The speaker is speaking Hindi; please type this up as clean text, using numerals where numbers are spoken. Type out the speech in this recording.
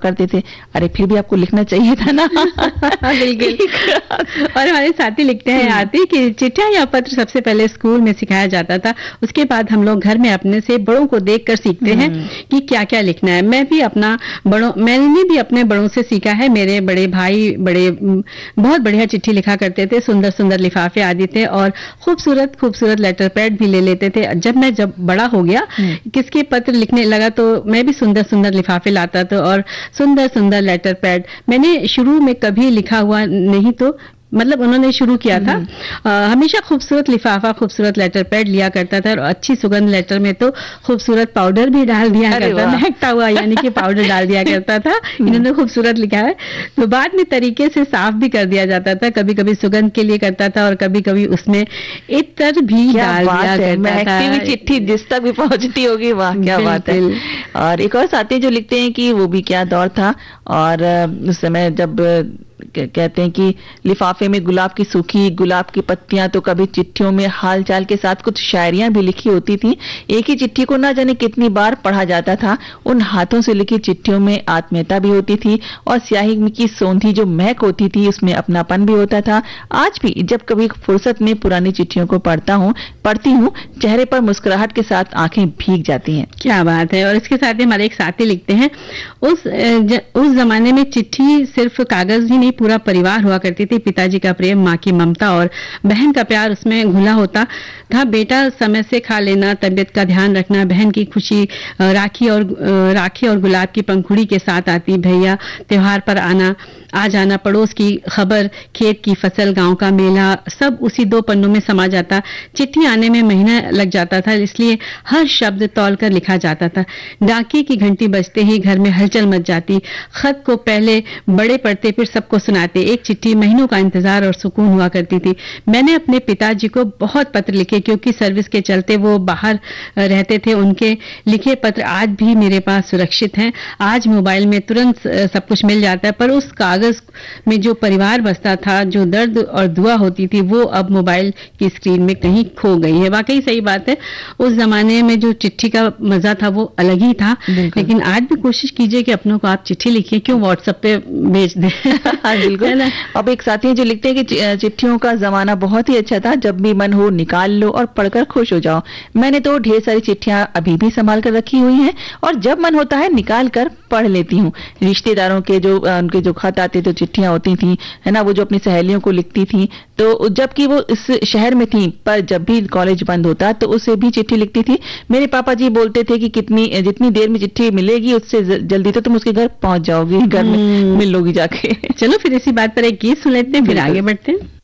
करते थे, अरे फिर भी आपको लिखना चाहिए था ना। बिल्कुल। और हमारे साथी लिखते हैं आती कि चिट्ठियां या पत्र सबसे पहले स्कूल में सिखाया जाता था, उसके बाद हम लोग घर में अपने से बड़ों को देखकर सीखते हैं कि क्या क्या लिखना है। मैंने भी अपने बड़ों से सीखा है। मेरे बड़े भाई बहुत बढ़िया चिट्ठी लिखा करते थे, सुंदर सुंदर लिफाफे आदि थे और खूबसूरत खूबसूरत लेटर पैड भी ले लेते थे। जब बड़ा हो गया, किसके पत्र लिखने लगा तो मैं भी सुंदर सुंदर लिफाफे लाता था और सुंदर सुंदर लेटर पैड। मैंने शुरू में कभी लिखा हुआ नहीं, तो मतलब उन्होंने शुरू किया था। हमेशा खूबसूरत लिफाफा, खूबसूरत लेटर पैड लिया करता था और अच्छी सुगंध लेटर में तो खूबसूरत पाउडर भी डाल दिया करता, महकता हुआ यानी कि पाउडर डाल दिया करता था। इन्होंने खूबसूरत लिखा है, तो बाद में तरीके से साफ भी कर दिया जाता था। कभी कभी सुगंध के लिए करता था और कभी कभी उसमें इत्र भी डाल दिया करता था। चिट्ठी जिस तक भी पहुंचती होगी, वाह क्या बात है। और एक और साथी जो लिखते हैं कि वो भी क्या दौर था, और उस समय जब कहते हैं कि लिफाफे में गुलाब की सूखी गुलाब की पत्तियां, तो कभी चिट्ठियों में हालचाल के साथ कुछ शायरियां भी लिखी होती थी। एक ही चिट्ठी को ना जाने कितनी बार पढ़ा जाता था। उन हाथों से लिखी चिट्ठियों में आत्मीयता भी होती थी और स्याही की सौंधी जो महक होती थी उसमें अपनापन भी होता था। आज भी जब कभी फुर्सत में पुरानी चिट्ठियों को पढ़ती हूँ, चेहरे पर मुस्कुराहट के साथ आंखें भीग जाती हैं। क्या बात है। और इसके साथ ही हमारे एक साथी लिखते हैं, उस जमाने में चिट्ठी सिर्फ कागज ही नहीं, पूरा परिवार हुआ करती थी। पिताजी का प्रेम, माँ की ममता और बहन का प्यार उसमें घुला होता था। बेटा समय से खा लेना, तबीयत का ध्यान रखना, बहन की खुशी राखी और गुलाब की पंखुड़ी के साथ आती। भैया त्योहार पर आ जाना, पड़ोस की खबर, खेत की फसल, गांव का मेला, सब उसी 2 पन्नों में समा जाता। चिट्ठी आने में महीना लग जाता था, इसलिए हर शब्द तौल कर लिखा जाता था। डाकिये की घंटी बजते ही घर में हलचल मच जाती। खत को पहले बड़े पढ़ते, फिर सबको सुनाते। एक चिट्ठी महीनों का इंतजार और सुकून हुआ करती थी। मैंने अपने पिताजी को बहुत पत्र लिखे, क्योंकि सर्विस के चलते वो बाहर रहते थे। उनके लिखे पत्र आज भी मेरे पास सुरक्षित हैं। आज मोबाइल में तुरंत सब कुछ मिल जाता है, पर उस कागज में जो परिवार बसता था, जो दर्द और दुआ होती थी, वो अब मोबाइल की स्क्रीन में कहीं खो गई है। वाकई सही बात है। उस जमाने में जो चिट्ठी का मजा था वो अलग ही था। लेकिन आज भी कोशिश कीजिए कि अपनों को आप चिट्ठी लिखिए, क्यों व्हाट्सएप पे भेज दें। बिल्कुल। अब एक साथी जो लिखते हैं कि चिट्ठियों का जमाना बहुत ही अच्छा था, जब भी मन हो निकाल लो और पढ़कर खुश हो जाओ। मैंने तो ढेर सारी चिट्ठियां अभी भी संभाल कर रखी हुई हैं और जब मन होता है निकाल कर पढ़ लेती हूँ। रिश्तेदारों के उनके जो खत आते तो चिट्ठियां होती थी, है ना, वो जो अपनी सहेलियों को लिखती थी, तो जबकि वो इस शहर में थी, पर जब भी कॉलेज बंद होता तो उसे भी चिट्ठी लिखती थी। मेरे पापा जी बोलते थे कि जितनी देर में चिट्ठी मिलेगी उससे जल्दी तो तुम उसके घर पहुंच जाओगी, घर में मिल लोगी जाके। चलो फिर इसी बात पर एक गीत सुन लेते हैं, फिर आगे बढ़ते हैं।